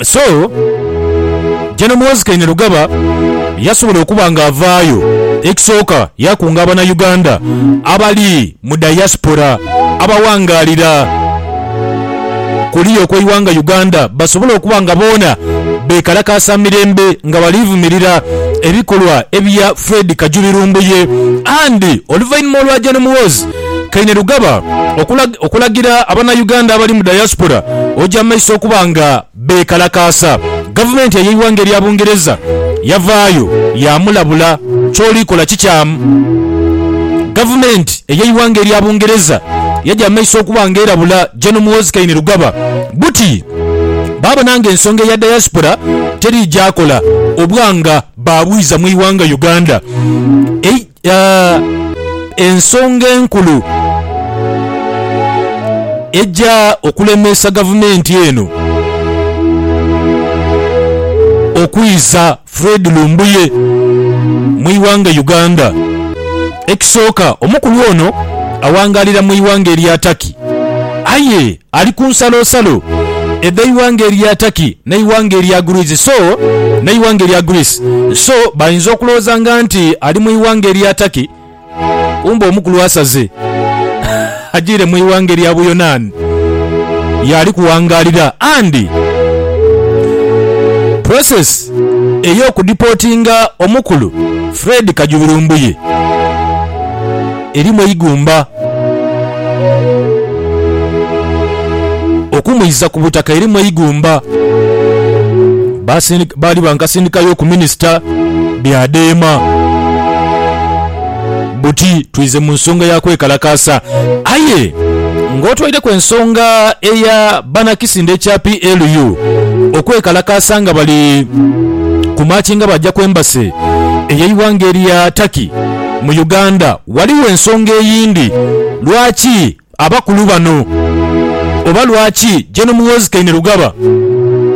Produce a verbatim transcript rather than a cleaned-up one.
So General Muhoozi Kainerugaba yasobola okuba nga avaayo ekisooka yakunga abana Uganda abali mu diaspora abawangalira kuli okweyiwanga Uganda basobola okuba nga boona bekalakasa mirembe nga balivumirira ebikolwa ebya Fred Kajuli Lumbuye andi oluvaanyuma olwa General Muhoozi Kainerugaba okulag, okulagira abana Uganda abali mu diaspora ojja maiso okuba nga bekalakasa gavumenti eyiwanga erya Bungereza yavaayo yamulabula kyolikola kikyamu gavumenti eyiwanga erya Bungereza yajja maiso okuba nga erabula General Muhoozi Kainerugaba buti baba nange ensonga ya diaspora teri jakola obwanga babwiza mu iwanga Uganda e, uh, ensonga enkulu ejja okulemesa gavumenti eno okwiza Fred Lumbuye mu iwanga Uganda ekisooka omukulu ono awangalira mu iwanga erya Turkey aye ali ku nsalosalo edaiwanga erya Turkey naiwanga erya Greece so naiwanga erya Greece so bayinza okulooza nga nti ali mu iwanga erya Turkey umba omukulu asaze ajire mu iwanga erya Buyonani yali kuwangalira andi process eyo kudipotinga omukulu Fred Kajuli Lumbuye erimu igumba okumuiza ku butaka erimu igumba basi bali bankasindika yo ku minister byadema buti tuize mu nsonga ya kwekalakasa aye ngotwaide ku ensonga eya banakisinde kya P L U okwekalakasa nga bali kumachinga bajja kwembase eyiwanga erya Turkey mu Uganda waliwo ensonga eyindi lwaki abakulu bano oba lwaki General Muhoozi Kainerugaba